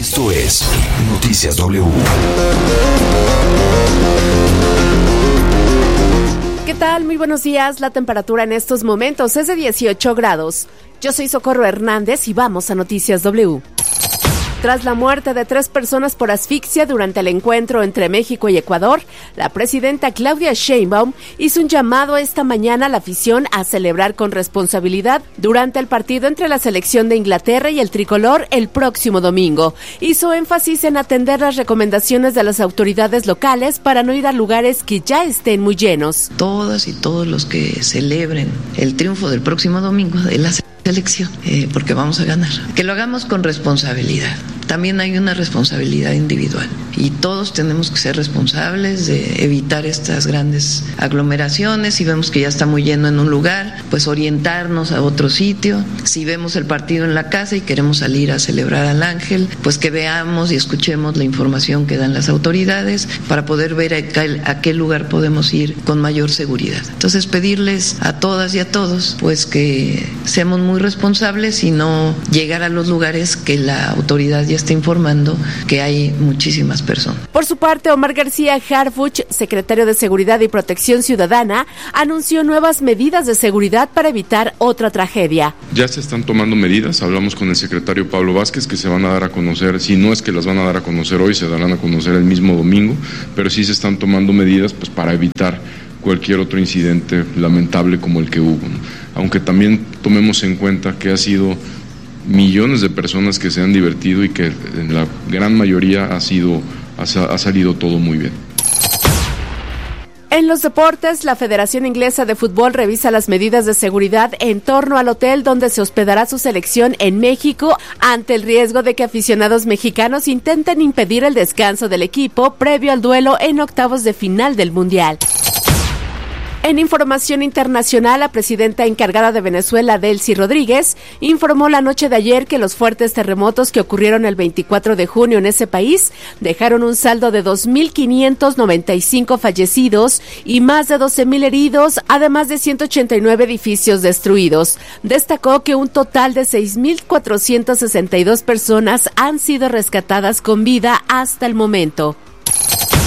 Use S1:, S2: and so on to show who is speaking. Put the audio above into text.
S1: Esto es Noticias W.
S2: ¿Qué tal? Muy buenos días. La temperatura en estos momentos es de 18 grados. Yo soy Socorro Hernández y vamos a Noticias W. Tras la muerte de 3 personas por asfixia durante el encuentro entre México y Ecuador, la presidenta Claudia Sheinbaum hizo un llamado esta mañana a la afición a celebrar con responsabilidad durante el partido entre la selección de Inglaterra y el tricolor el próximo domingo. Hizo énfasis en atender las recomendaciones de las autoridades locales para no ir a lugares que ya estén muy llenos.
S3: Todas y todos los que celebren el triunfo del próximo domingo de la selección, porque vamos a ganar. Que lo hagamos con responsabilidad. También hay una responsabilidad individual y todos tenemos que ser responsables de evitar estas grandes aglomeraciones. Si vemos que ya está muy lleno en un lugar, pues orientarnos a otro sitio. Si vemos el partido en la casa y queremos salir a celebrar al Ángel, pues que veamos y escuchemos la información que dan las autoridades para poder ver a qué lugar podemos ir con mayor seguridad. Entonces pedirles a todas y a todos pues que seamos muy responsables y no llegar a los lugares que la autoridad ya está informando que hay muchísimas personas.
S2: Por su parte, Omar García Harfuch, secretario de Seguridad y Protección Ciudadana, anunció nuevas medidas de seguridad para evitar otra tragedia.
S4: Ya se están tomando medidas, hablamos con el secretario Pablo Vázquez, que se van a dar a conocer, si no es que las van a dar a conocer hoy, se darán a conocer el mismo domingo, pero sí se están tomando medidas pues para evitar cualquier otro incidente lamentable como el que hubo, ¿no? Aunque también tomemos en cuenta que ha sido millones de personas que se han divertido y que en la gran mayoría ha salido todo muy bien.
S2: En los deportes, la Federación Inglesa de Fútbol revisa las medidas de seguridad en torno al hotel donde se hospedará su selección en México ante el riesgo de que aficionados mexicanos intenten impedir el descanso del equipo previo al duelo en octavos de final del Mundial. En información internacional, la presidenta encargada de Venezuela, Delcy Rodríguez, informó la noche de ayer que los fuertes terremotos que ocurrieron el 24 de junio en ese país dejaron un saldo de 2.595 fallecidos y más de 12.000 heridos, además de 189 edificios destruidos. Destacó que un total de 6.462 personas han sido rescatadas con vida hasta el momento.